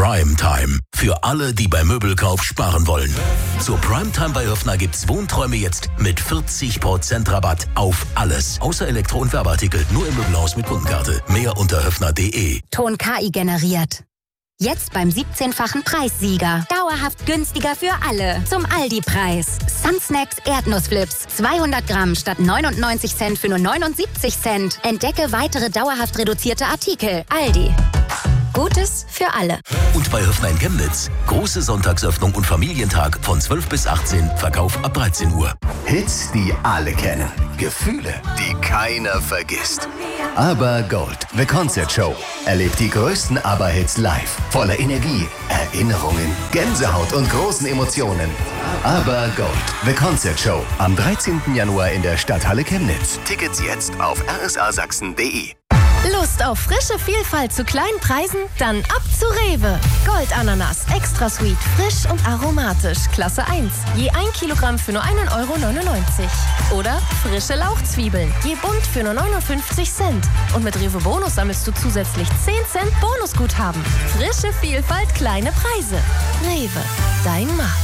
Primetime. Für alle, die beim Möbelkauf sparen wollen. Zur Primetime bei Höffner gibt's Wohnträume jetzt mit 40% Rabatt auf alles. Außer Elektro- und Werbeartikel. Nur im Möbelhaus mit Kundenkarte. Mehr unter höffner.de. Ton KI generiert. Jetzt beim 17-fachen Preissieger. Dauerhaft günstiger für alle. Zum Aldi-Preis. Sunsnacks Erdnussflips. 200 Gramm statt 99 Cent für nur 79 Cent. Entdecke weitere dauerhaft reduzierte Artikel. Aldi. Gutes für alle. Und bei Höffner in Chemnitz. Große Sonntagsöffnung und Familientag von 12 bis 18. Verkauf ab 13 Uhr. Hits, die alle kennen. Gefühle, die keiner vergisst. Aber Gold, The Concert Show. Erlebt die größten ABBA-Hits live. Voller Energie, Erinnerungen, Gänsehaut und großen Emotionen. Aber Gold, The Concert Show. Am 13. Januar in der Stadthalle Chemnitz. Tickets jetzt auf rsasachsen.de. Lust auf frische Vielfalt zu kleinen Preisen? Dann ab zu Rewe. Goldananas, extra sweet, frisch und aromatisch, Klasse 1. Je 1 Kilogramm für nur 1,99 €. Oder frische Lauchzwiebeln, je bunt für nur 59 Cent. Und mit Rewe Bonus sammelst du zusätzlich 10 Cent Bonusguthaben. Frische Vielfalt, kleine Preise. Rewe, dein Markt.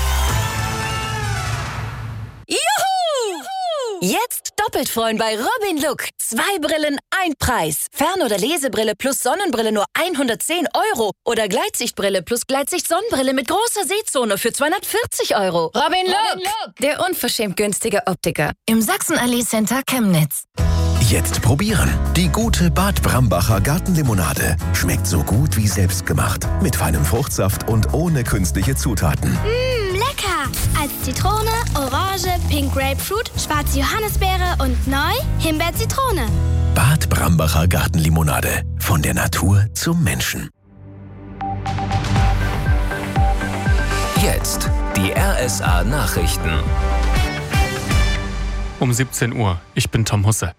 Jetzt doppelt freuen bei Robin Look. 2 Brillen, 1 Preis. Fern- oder Lesebrille plus Sonnenbrille nur 110 € Oder Gleitsichtbrille plus Gleitsicht-Sonnenbrille mit großer Sehzone für 240 €. Robin Look, der unverschämt günstige Optiker. Im Sachsenallee Center Chemnitz. Jetzt probieren. Die gute Bad Brambacher Gartenlimonade. Schmeckt so gut wie selbstgemacht. Mit feinem Fruchtsaft und ohne künstliche Zutaten. Lecker! Als Zitrone, Orange, Pink Grapefruit, schwarze Johannisbeere und neu Himbeer-Zitrone. Bad Brambacher Gartenlimonade. Von der Natur zum Menschen. Jetzt die RSA Nachrichten. Um 17 Uhr. Ich bin Tom Husse.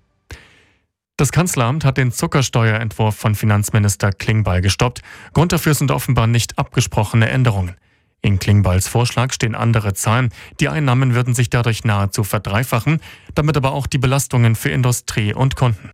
Das Kanzleramt hat den Zuckersteuerentwurf von Finanzminister Klingbeil gestoppt. Grund dafür sind offenbar nicht abgesprochene Änderungen. In Klingbeils Vorschlag stehen andere Zahlen. Die Einnahmen würden sich dadurch nahezu verdreifachen, damit aber auch die Belastungen für Industrie und Kunden.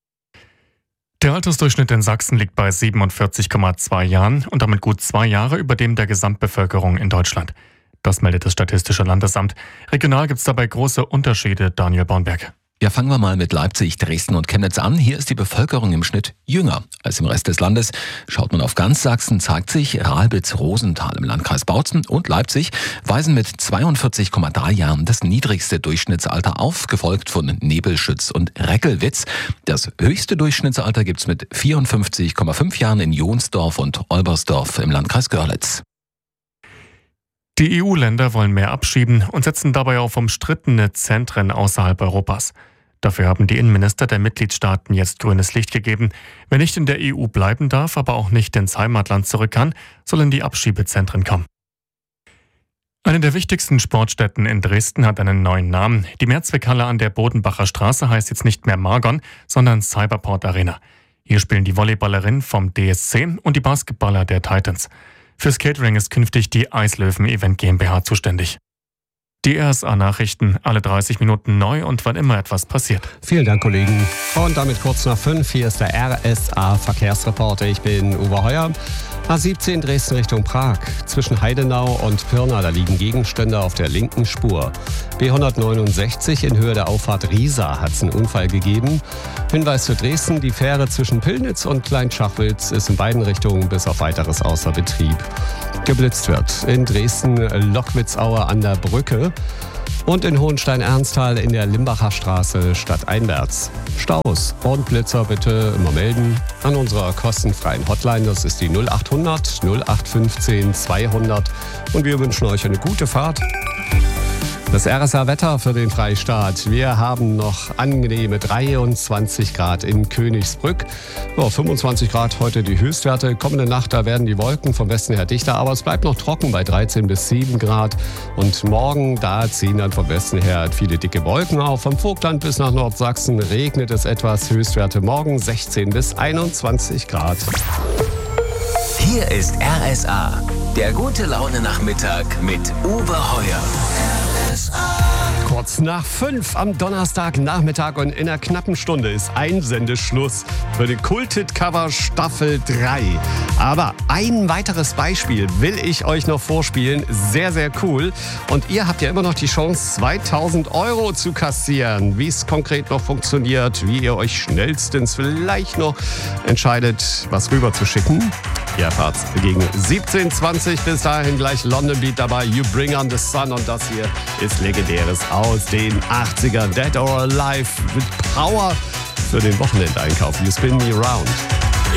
Der Altersdurchschnitt in Sachsen liegt bei 47,2 Jahren und damit gut 2 Jahre über dem der Gesamtbevölkerung in Deutschland. Das meldet das Statistische Landesamt. Regional gibt es dabei große Unterschiede, Daniel Bornberg. Ja, fangen wir mal mit Leipzig, Dresden und Chemnitz an. Hier ist die Bevölkerung im Schnitt jünger als im Rest des Landes. Schaut man auf ganz Sachsen, zeigt sich, Ralbitz-Rosenthal im Landkreis Bautzen und Leipzig weisen mit 42,3 Jahren das niedrigste Durchschnittsalter auf, gefolgt von Nebelschütz und Reckelwitz. Das höchste Durchschnittsalter gibt's mit 54,5 Jahren in Jonsdorf und Olbersdorf im Landkreis Görlitz. Die EU-Länder wollen mehr abschieben und setzen dabei auf umstrittene Zentren außerhalb Europas. Dafür haben die Innenminister der Mitgliedstaaten jetzt grünes Licht gegeben. Wer nicht in der EU bleiben darf, aber auch nicht ins Heimatland zurück kann, soll in die Abschiebezentren kommen. Eine der wichtigsten Sportstätten in Dresden hat einen neuen Namen. Die Mehrzweckhalle an der Bodenbacher Straße heißt jetzt nicht mehr Margon, sondern Cyberport Arena. Hier spielen die Volleyballerinnen vom DSC und die Basketballer der Titans. Fürs Catering ist künftig die Eislöwen Event GmbH zuständig. Die RSA-Nachrichten, alle 30 Minuten neu und wann immer etwas passiert. Vielen Dank, Kollegen. Und damit kurz nach 5, hier ist der RSA-Verkehrsreporter. Ich bin Uwe Heuer. A17 Dresden Richtung Prag. Zwischen Heidenau und Pirna, da liegen Gegenstände auf der linken Spur. B169 in Höhe der Auffahrt Riesa hat es einen Unfall gegeben. Hinweis für Dresden, die Fähre zwischen Pillnitz und Kleinschachwitz ist in beiden Richtungen bis auf weiteres außer Betrieb. Geblitzt wird in Dresden Lockwitzauer an der Brücke und in Hohenstein-Ernsthal in der Limbacher Straße stadteinwärts. Staus und Blitzer bitte immer melden an unserer kostenfreien Hotline. Das ist die 0800 0815 200 und wir wünschen euch eine gute Fahrt. Das RSA-Wetter für den Freistaat. Wir haben noch angenehme 23 Grad in Königsbrück. 25 Grad heute die Höchstwerte. Kommende Nacht, da werden die Wolken vom Westen her dichter, aber es bleibt noch trocken bei 13 bis 7 Grad. Und morgen, da ziehen dann vom Westen her viele dicke Wolken auf. Vom Vogtland bis nach Nordsachsen regnet es etwas. Höchstwerte morgen 16 bis 21 Grad. Hier ist RSA, der gute Laune Nachmittag mit Uwe Heuer. RSA. Kurz nach 5 am Donnerstagnachmittag und in einer knappen Stunde ist Einsendeschluss für die Kulted Cover Staffel 3. Aber ein weiteres Beispiel will ich euch noch vorspielen. Sehr, sehr cool. Und ihr habt ja immer noch die Chance, 2000 € zu kassieren. Wie es konkret noch funktioniert, wie ihr euch schnellstens vielleicht noch entscheidet, was rüber zu schicken. Ihr erfahrt's gegen 17:20. Bis dahin gleich London Beat dabei. You Bring on the Sun. Und das hier ist Legendäres aus den 80ern. Dead or Alive mit Power für den Wochenendeinkauf. You Spin Me Round.